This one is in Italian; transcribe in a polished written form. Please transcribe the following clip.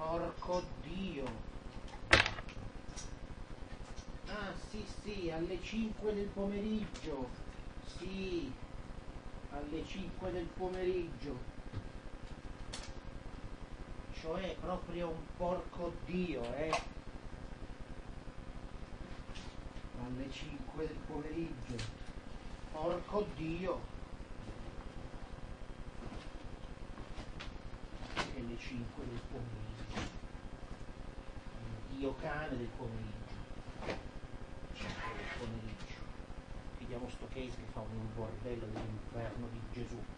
Porco Dio. Ah, sì, alle 5 del pomeriggio. Sì, alle 5 del pomeriggio. Cioè proprio un porco Dio, alle 5 del pomeriggio. Porco Dio. E le 5 del pomeriggio. Dio cane del pomeriggio. 5 del pomeriggio. Vediamo sto case che fa un bordello dell'inferno di Gesù.